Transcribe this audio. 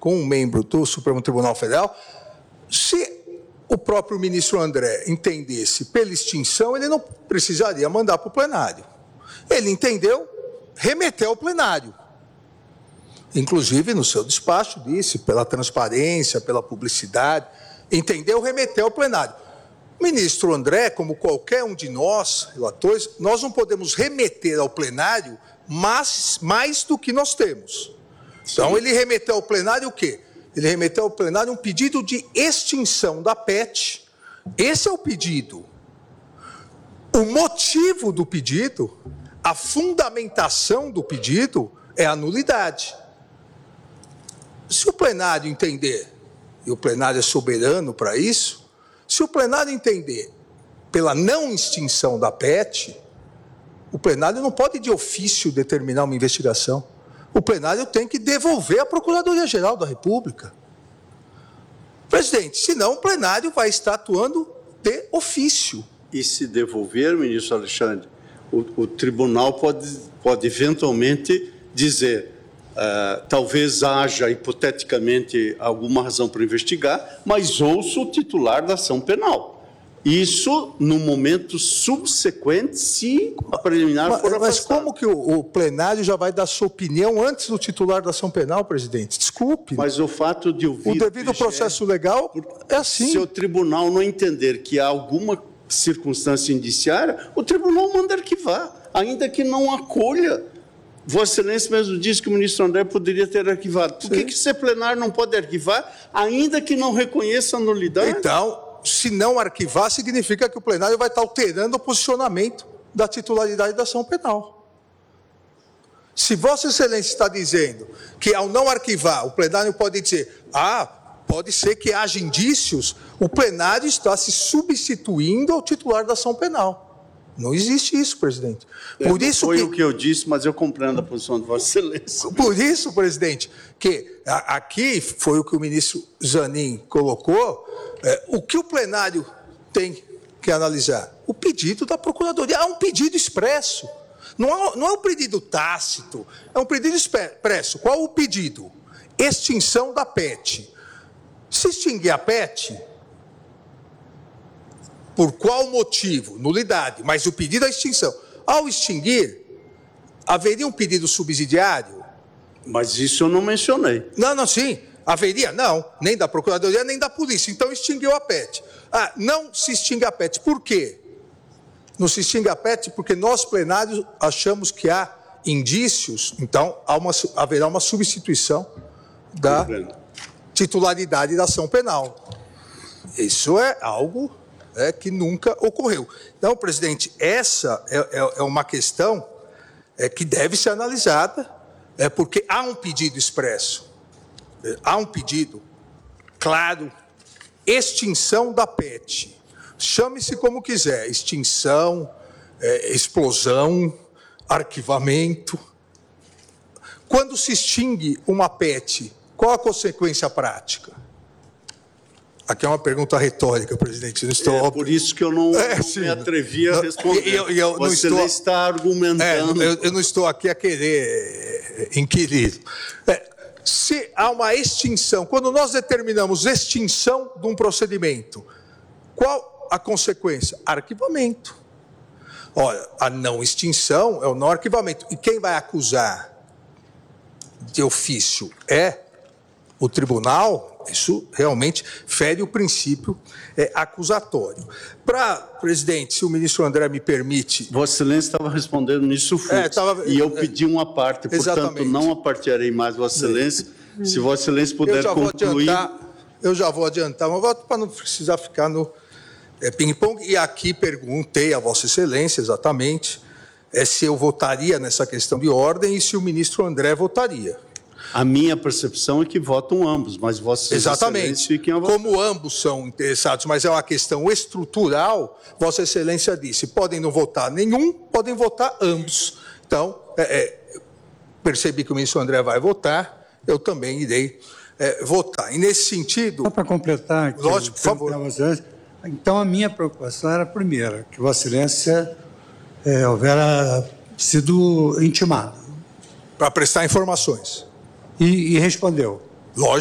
com um membro do Supremo Tribunal Federal, se o próprio ministro André entendesse pela extinção, ele não precisaria mandar para o plenário. Ele entendeu, remeteu ao plenário. Inclusive, no seu despacho, disse, pela transparência, pela publicidade, entendeu, remeteu ao plenário. O ministro André, como qualquer um de nós, relatores, nós não podemos remeter ao plenário mais do que nós temos. Então, ele remeteu ao plenário o quê? Ele remeteu ao plenário um pedido de extinção da PET. Esse é o pedido. O motivo do pedido, a fundamentação do pedido é a nulidade. Se o plenário entender, e o plenário é soberano para isso, se o plenário entender pela não extinção da PET, o plenário não pode de ofício determinar uma investigação. O plenário tem que devolver à Procuradoria-Geral da República. Presidente, senão o plenário vai estar atuando de ofício. E se devolver, ministro Alexandre, o tribunal pode eventualmente dizer, talvez haja, hipoteticamente, alguma razão para investigar, mas ouço o titular da ação penal. Isso no momento subsequente, se a preliminar for afastada. Mas como que o plenário já vai dar sua opinião antes do titular da ação penal, presidente? Desculpe. Mas o fato de ouvir... O devido processo legal é assim. Se o tribunal não entender que há alguma circunstância indiciária, o tribunal manda arquivar, ainda que não acolha. Vossa Excelência mesmo disse que o ministro André poderia ter arquivado. Por que ser plenário não pode arquivar, ainda que não reconheça a nulidade? Então, se não arquivar, significa que o plenário vai estar alterando o posicionamento da titularidade da ação penal. Se Vossa Excelência está dizendo que, ao não arquivar, o plenário pode dizer, pode ser que haja indícios, o plenário está se substituindo ao titular da ação penal. Não existe isso, presidente. Por isso foi o que eu disse, mas eu compreendo a posição de Vossa Excelência. Por isso, presidente, que aqui foi o que o ministro Zanin colocou, o que o plenário tem que analisar? O pedido da Procuradoria. Há um pedido expresso. Não é um pedido tácito, é um pedido expresso. Qual o pedido? Extinção da PET. Se extinguir a PET... Por qual motivo? Nulidade, mas o pedido é extinção. Ao extinguir, haveria um pedido subsidiário? Mas isso eu não mencionei. Não, sim. Haveria? Não, nem da Procuradoria, nem da Polícia. Então, extinguiu a PET. Não se extingue a PET. Por quê? Não se extingue a PET porque nós, plenários, achamos que há indícios, então haverá uma substituição da titularidade da ação penal. Isso é algo... que nunca ocorreu. Então, presidente, essa é uma questão que deve ser analisada, porque há um pedido expresso, há um pedido claro, extinção da PET. Chame-se como quiser, extinção, explosão, arquivamento. Quando se extingue uma PET, qual a consequência prática? Aqui é uma pergunta retórica, presidente. Por isso que eu não me atrevi a responder. Você está argumentando. Eu não estou aqui a querer inquirir. Se há uma extinção, quando nós determinamos extinção de um procedimento, qual a consequência? Arquivamento. Olha, a não extinção é o não arquivamento. E quem vai acusar de ofício é o tribunal. Isso realmente fere o princípio acusatório. Presidente, se o ministro André me permite... Vossa Excelência estava respondendo nisso, e eu pedi uma parte, portanto, não apartarei mais Vossa Excelência. Se Vossa Excelência puder concluir... Eu já vou adiantar, mas voto para não precisar ficar no ping-pong. E aqui perguntei a Vossa Excelência, exatamente, se eu votaria nessa questão de ordem e se o ministro André votaria. A minha percepção é que votam ambos, mas Vossa Excelência fiquem a votar. Como ambos são interessados, mas é uma questão estrutural, Vossa Excelência disse, podem não votar nenhum, podem votar ambos. Então, percebi que o ministro André vai votar, eu também irei votar. E nesse sentido... Só para completar aqui, lógico, por favor. Então, a minha preocupação era a primeira, que Vossa Excelência houvera sido intimado. Para prestar informações. E respondeu. Lógico.